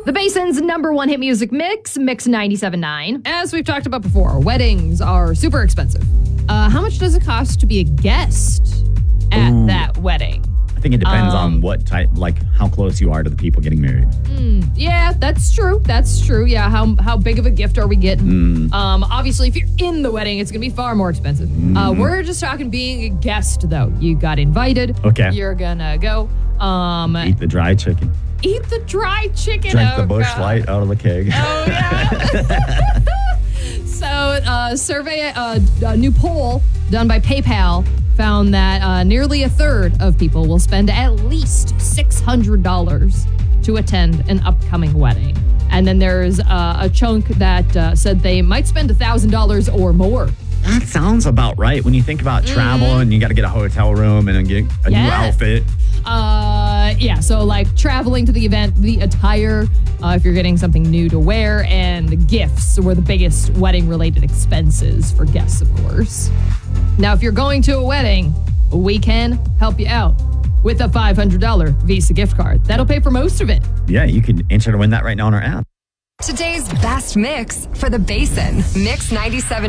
The Basin's number one hit music mix, Mix 97.9. As we've talked about before, weddings are super expensive. How much does it cost to be a guest at that wedding? I think it depends on what type, like how close you are to the people getting married. Yeah, that's true. Yeah, how big of a gift are we getting? Obviously, if you're in the wedding, it's going to be far more expensive. We're just talking being a guest, though. You got invited. Okay. You're going to go. Eat the dry chicken. Eat the dry chicken. Drink the Busch Light out of the keg. Oh, yeah. So, a new poll done by PayPal found that nearly a third of people will spend at least $600 to attend an upcoming wedding. And then there's a chunk that said they might spend $1,000 or more. That sounds about right. When you think about travel and you got to get a hotel room and then get a new outfit. Yeah, so like traveling to the event, the attire, if you're getting something new to wear, and gifts were the biggest wedding-related expenses for guests, of course. Now, if you're going to a wedding, we can help you out with a $500 Visa gift card. That'll pay for most of it. Yeah, you can enter to win that right now on our app. Today's best mix for the Basin. Mix 97.